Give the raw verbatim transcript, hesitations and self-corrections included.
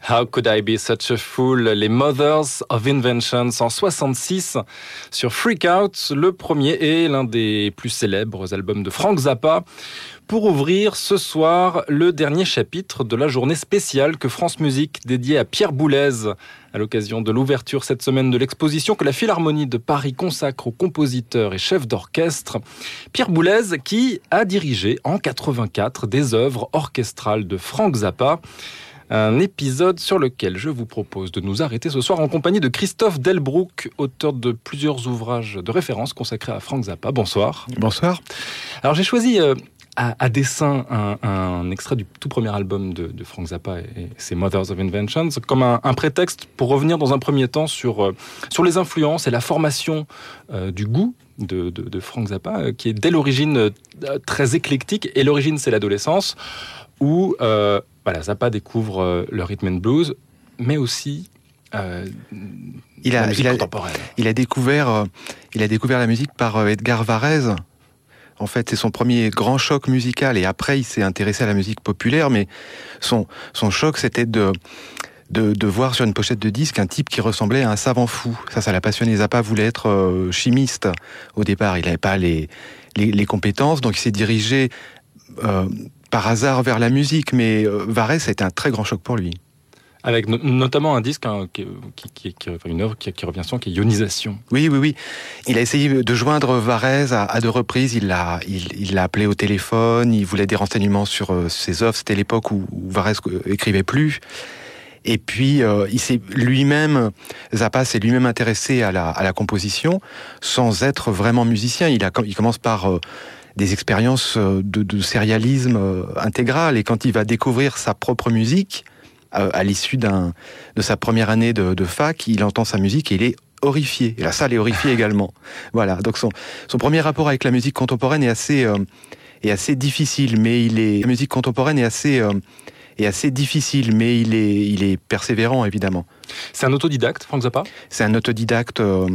How Could I Be Such a Fool, les Mothers of Invention en soixante-six sur Freak Out, le premier et l'un des plus célèbres albums de Frank Zappa. Pour ouvrir ce soir le dernier chapitre de la journée spéciale que France Musique dédiée à Pierre Boulez à l'occasion de l'ouverture cette semaine de l'exposition que la Philharmonie de Paris consacre au compositeur et chef d'orchestre. Pierre Boulez qui a dirigé en quatre-vingt-quatre des œuvres orchestrales de Frank Zappa. Un épisode sur lequel je vous propose de nous arrêter ce soir en compagnie de Christophe Delbrück, auteur de plusieurs ouvrages de référence consacrés à Frank Zappa. Bonsoir. Bonsoir. Alors j'ai choisi euh, à, à dessein un, un extrait du tout premier album de, de Frank Zappa et, et ses Mothers of Invention comme un, un prétexte pour revenir dans un premier temps sur, euh, sur les influences et la formation euh, du goût de, de, de Frank Zappa, euh, qui est dès l'origine euh, très éclectique. Et l'origine, c'est l'adolescence, où euh, voilà, Zappa découvre euh, le rhythm and blues, mais aussi euh, il a, la musique il a, contemporaine. Il a découvert, euh, il a découvert la musique par euh, Edgar Varèse. En fait, c'est son premier grand choc musical. Et après, il s'est intéressé à la musique populaire. Mais son, son choc, c'était de, de, de voir sur une pochette de disque un type qui ressemblait à un savant fou. Ça, ça l'a passionné. Zappa voulait être euh, chimiste au départ. Il n'avait pas les, les, les compétences. Donc, il s'est dirigé euh, par hasard vers la musique. Mais euh, Varèse, ça a été un très grand choc pour lui. Avec no- notamment un disque, hein, qui, qui, qui, enfin une œuvre qui, qui revient souvent, qui est Ionisation. Oui, oui, oui. Il a essayé de joindre Varèse à, à deux reprises. Il l'a, il, il l'a appelé au téléphone. Il voulait des renseignements sur euh, ses œuvres. C'était l'époque où, où Varèse écrivait plus. Et puis, euh, il s'est lui-même, Zappa s'est lui-même intéressé à la, à la composition, sans être vraiment musicien. Il a, il commence par euh, des expériences de, de sérialisme euh, intégral. Et quand il va découvrir sa propre musique, à l'issue d'un, de sa première année de, de fac, il entend sa musique et il est horrifié. Et la salle est horrifiée également. Voilà. Donc son, son premier rapport avec la musique contemporaine est assez, euh, est assez difficile, mais il est, la musique contemporaine est assez, euh, est assez difficile, mais il est, il est persévérant, évidemment. C'est un autodidacte, Frank Zappa ? C'est un autodidacte, euh,